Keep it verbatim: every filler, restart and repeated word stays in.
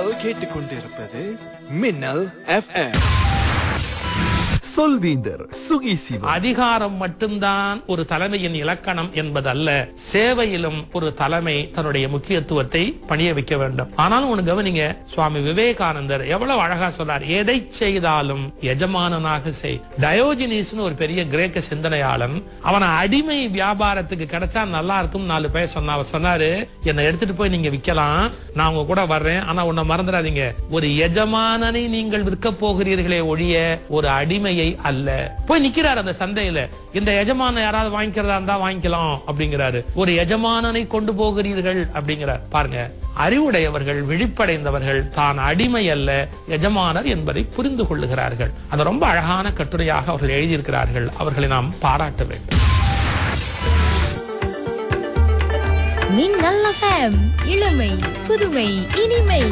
நீங்கள் கேட்டுக்கொண்டிருப்பது மின்னல் எஃப்எம். சொல்வீந்தர் சுகிசிவம். அதிகாரம் மட்டும்தான் ஒரு தலைமையின் இலக்கணம் என்பதல்ல, சேவையிலும் ஒரு தலைமை தன்னுடைய முக்கியத்துவத்தை பணிய வைக்க வேண்டும். ஆனாலும் ஒண்ணு கவனிங்க, சுவாமி விவேகானந்தர் எவ்வளவு அழகா சொன்னார், எதை செய்தாலும் எஜமானனாக செய். டயோஜினிஸ்னு ஒரு பெரிய கிரேக்க சிந்தனையாளன், அவனை அடிமை வியாபாரத்துக்கு கிடைச்சா நல்லா இருக்கும் நாலு பேர் சொன்ன அவர் சொன்னாரு, என்னை எடுத்துட்டு போய் நீங்க விக்கலாம், நான் உங்க கூட வர்றேன், ஆனா உன்னை மறந்துடாதீங்க, ஒரு எஜமானனை நீங்கள் விற்க போகிறீர்களே ஒழிய ஒரு அடிமையை அல்ல. போய் நிக்கிறார் அந்த சந்தையில, இந்த எஜமான யாராவது வாங்கிக்கிறதா இருந்தா வாங்கிக்கலாம் அப்படிங்கிறாரு. ஒரு எஜமானனை கொண்டு போகிறீர்கள் அப்படிங்கிறார். பாருங்க, அறிவுடையவர்கள், விழிப்படைந்தவர்கள் தான் அடிமை அல்ல எஜமானர் என்பதை புரிந்து கொள்ளுகிறார்கள். அது ரொம்ப அழகான கட்டுரையாக அவர்கள் எழுதியிருக்கிறார்கள். அவர்களை நாம் பாராட்ட வேண்டும். மின்னல் எஃப்எம், இளமை புதுமை இனிமை.